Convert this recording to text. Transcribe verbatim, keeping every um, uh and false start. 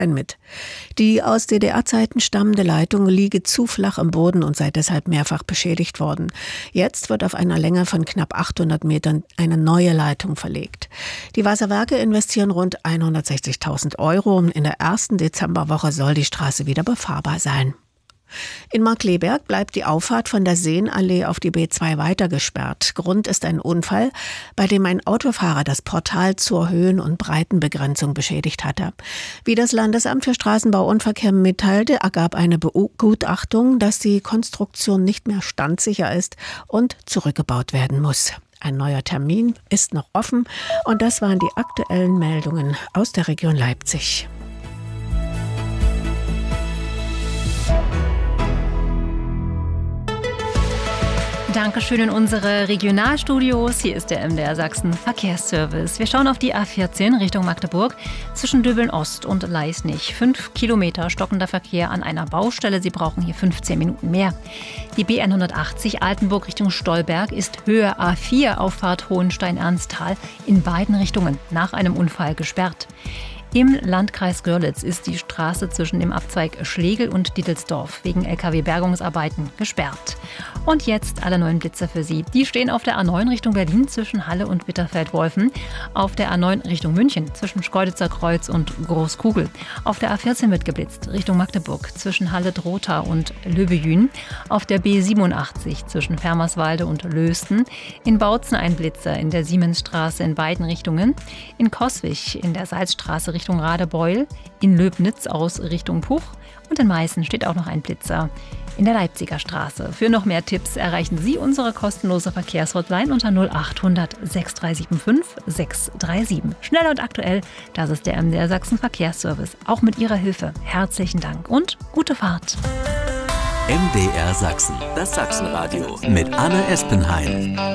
mit. Die aus D D R-Zeiten stammende Leitung liege zu flach im Boden und sei deshalb mehrfach beschädigt worden. Jetzt wird auf einer Länge von knapp achthundert Metern eine neue Leitung verlegt. Die Wasserwerke investieren rund hundertsechzigtausend Euro. In der ersten Dezemberwoche soll die Straße wieder befahrbar sein. In Markkleeberg bleibt die Auffahrt von der Seenallee auf die B zwei weiter gesperrt. Grund ist ein Unfall, bei dem ein Autofahrer das Portal zur Höhen- und Breitenbegrenzung beschädigt hatte. Wie das Landesamt für Straßenbau und Verkehr mitteilte, ergab eine Begutachtung, dass die Konstruktion nicht mehr standsicher ist und zurückgebaut werden muss. Ein neuer Termin ist noch offen und das waren die aktuellen Meldungen aus der Region Leipzig. Dankeschön in unsere Regionalstudios. Hier ist der M D R Sachsen Verkehrsservice. Wir schauen auf die A vierzehn Richtung Magdeburg zwischen Döbeln-Ost und Leisnig. Fünf Kilometer stockender Verkehr an einer Baustelle. Sie brauchen hier fünfzehn Minuten mehr. Die B hundertachtzig Altenburg Richtung Stolberg ist Höhe A vier Auffahrt Hohenstein-Ernsthal in beiden Richtungen nach einem Unfall gesperrt. Im Landkreis Görlitz ist die Straße zwischen dem Abzweig Schlegel und Dietelsdorf wegen L K W-Bergungsarbeiten gesperrt. Und jetzt alle neuen Blitzer für Sie. Die stehen auf der A neun Richtung Berlin zwischen Halle und Bitterfeld-Wolfen, auf der A neun Richtung München zwischen Schkeuditzer Kreuz und Großkugel, auf der A vierzehn wird geblitzt Richtung Magdeburg zwischen Halle-Drotha und Löbejün, auf der B siebenundachtzig zwischen Fermerswalde und Lösten, in Bautzen ein Blitzer in der Siemensstraße in beiden Richtungen, in Coswig in der Salzstraße Richtung Radebeul, in Löbnitz aus Richtung Puch und in Meißen steht auch noch ein Blitzer in der Leipziger Straße. Für noch mehr Tipps erreichen Sie unsere kostenlose Verkehrshotline unter null achthundert sechs drei sieben fünf sechs drei sieben. Schnell und aktuell, das ist der M D R Sachsen Verkehrsservice. Auch mit Ihrer Hilfe herzlichen Dank und gute Fahrt. M D R Sachsen, das Sachsenradio mit Anne Espenheim.